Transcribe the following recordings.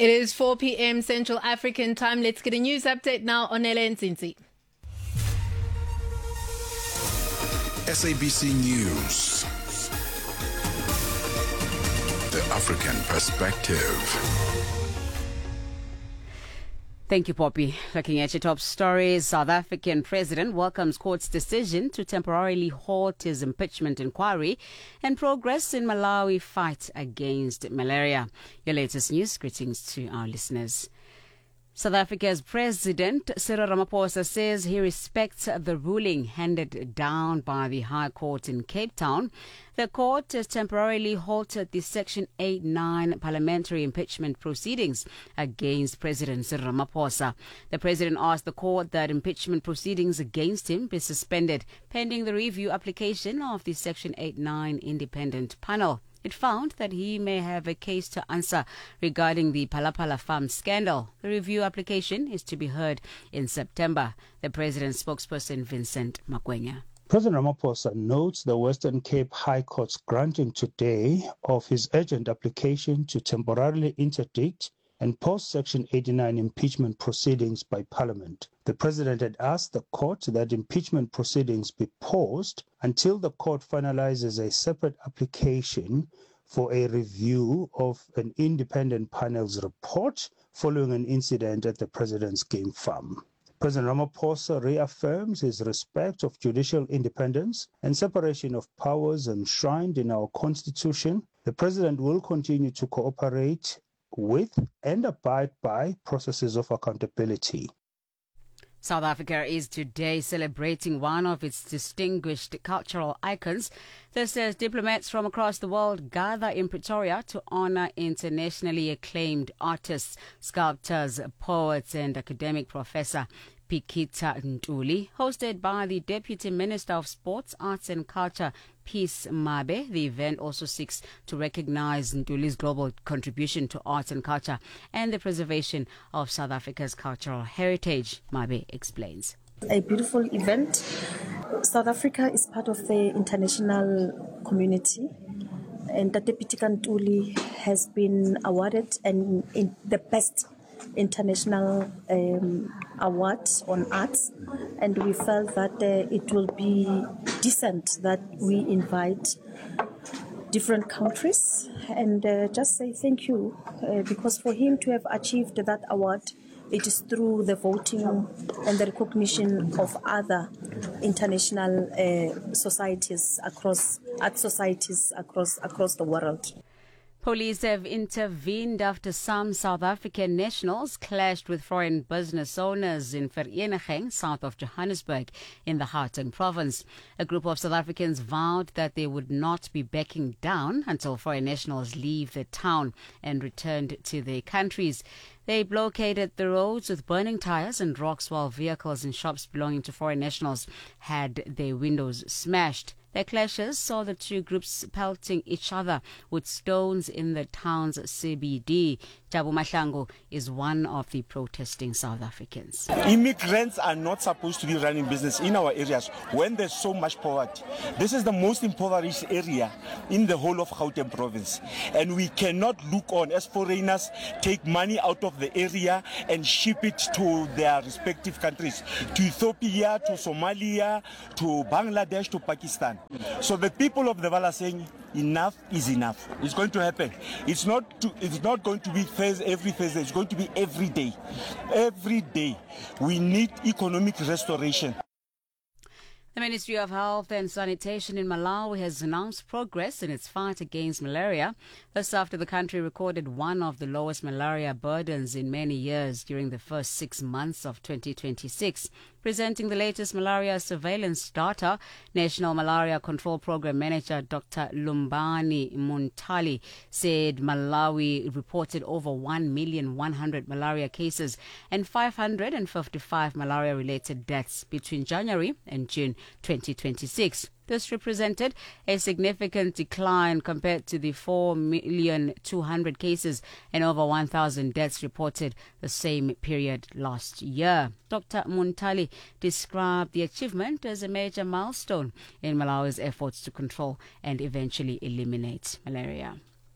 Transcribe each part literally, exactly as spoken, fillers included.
It is four p.m. Central African time. Let's get a news update now on Nele Nzinzi. S A B C News. The African Perspective. Thank you, Poppy. Looking at your top stories, South African president welcomes court's decision to temporarily halt his impeachment inquiry and progress in Malawi fight against malaria. Your latest news. Greetings to our listeners. South Africa's President Cyril Ramaphosa says he respects the ruling handed down by the High Court in Cape Town. The court has temporarily halted the Section eight nine parliamentary impeachment proceedings against President Cyril Ramaphosa. The president asked the court that impeachment proceedings against him be suspended pending the review application of the Section eight nine independent panel. It found that he may have a case to answer regarding the Palapala Farm scandal. The review application is to be heard in September. The president's spokesperson, Vincent Makwenya. President Ramaphosa notes the Western Cape High Court's granting today of his urgent application to temporarily interdict and pause Section eighty-nine impeachment proceedings by Parliament. The President had asked the court that impeachment proceedings be paused until the court finalizes a separate application for a review of an independent panel's report following an incident at the President's game farm. President Ramaphosa reaffirms his respect of judicial independence and separation of powers enshrined in our Constitution. The President will continue to cooperate with and abide by processes of accountability. South Africa is today celebrating one of its distinguished cultural icons. This as diplomats from across the world gather in Pretoria to honor internationally acclaimed artists, sculptors, poets, and academic professor Pikita Ntuli, hosted by the Deputy Minister of Sports, Arts and Culture, Peace Mabe. The event also seeks to recognize Ntuli's global contribution to arts and culture and the preservation of South Africa's cultural heritage. Mabe explains. A beautiful event. South Africa is part of the international community, and Deputy Ntuli has been awarded an, in the best international um, award on arts, and we felt that uh, it will be decent that we invite different countries and uh, just say thank you uh, because for him to have achieved that award, it is through the voting and the recognition of other international uh, societies across art societies across across the world. Police have intervened after some South African nationals clashed with foreign business owners in Vereeniging, south of Johannesburg, in the Gauteng province. A group of South Africans vowed that they would not be backing down until foreign nationals leave the town and returned to their countries. They blockaded the roads with burning tires and rocks while vehicles and shops belonging to foreign nationals had their windows smashed. Their clashes saw the two groups pelting each other with stones in the town's C B D. Jabu Mahlangu is one of the protesting South Africans. Immigrants are not supposed to be running business in our areas when there's so much poverty. This is the most impoverished area in the whole of Gauteng province. And we cannot look on as foreigners take money out of the area and ship it to their respective countries, to Ethiopia, to Somalia, to Bangladesh, to Pakistan. So the people of the Val are saying enough is enough. It's going to happen. It's not to, it's not going to be phase every Thursday. It's going to be every day. Every day. We need economic restoration. The Ministry of Health and Sanitation in Malawi has announced progress in its fight against malaria. This after the country recorded one of the lowest malaria burdens in many years during the first six months of twenty twenty-six. Presenting the latest malaria surveillance data, National Malaria Control Program Manager Doctor Lumbani Muntali said Malawi reported over one million one hundred malaria cases and five hundred fifty-five malaria-related deaths between January and June twenty twenty-six. This represented a significant decline compared to the four million two hundred cases and over one thousand deaths reported the same period last year. Doctor Muntali described the achievement as a major milestone in Malawi's efforts to control and eventually eliminate malaria.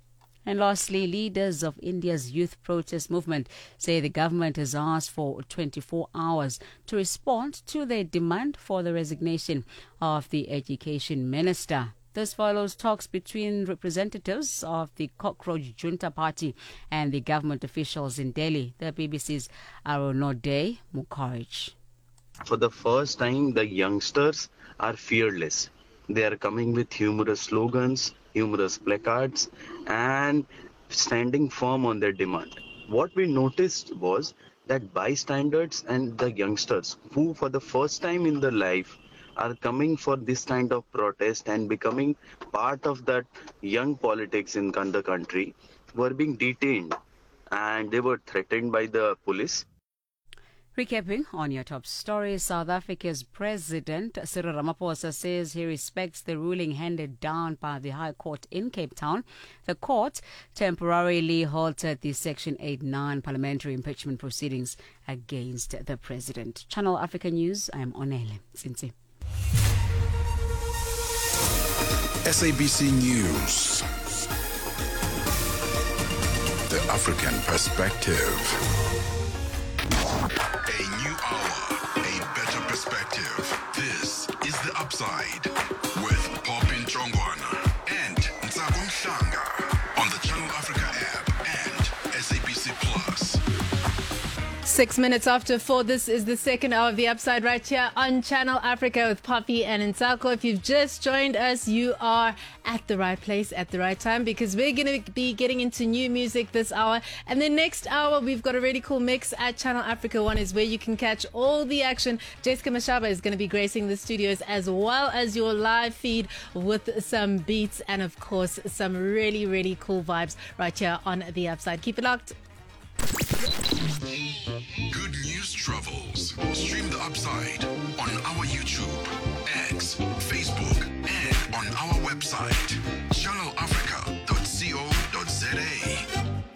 And lastly, leaders of India's youth protest movement say the government has asked for twenty-four hours to respond to their demand for the resignation of the education minister. This follows talks between representatives of the Cockroach Junta Party and the government officials in Delhi. The B B C's Arunodai Mukherjee. For the first time, the youngsters are fearless. They are coming with humorous slogans, humorous placards, and standing firm on their demand. What we noticed was that bystanders and the youngsters, who for the first time in their life are coming for this kind of protest and becoming part of that young politics in the country, were being detained and they were threatened by the police. Recapping on your top stories, South Africa's President Cyril Ramaphosa says he respects the ruling handed down by the High Court in Cape Town. The court temporarily halted the Section eighty-nine parliamentary impeachment proceedings against the president. Channel Africa News, I am Onele Sinsi. S A B C News. The African Perspective. A new hour, a better perspective. This is The Upside with Popin Chongwana and Ntsako Mhlanga on the Channel Africa app and S A B C Plus. Six minutes after four, this is the second hour of The Upside right here on Channel Africa with Poppy and Ntsako. If you've just joined us, you are at the right place at the right time, because we're going to be getting into new music this hour. And then next hour, we've got a really cool mix at Channel Africa One, is where you can catch all the action. Jessica Mashaba is going to be gracing the studios, as well as your live feed with some beats and, of course, some really, really cool vibes right here on The Upside. Keep it locked. Good news travels. Stream The Upside on our YouTube, X, Facebook, and on our website.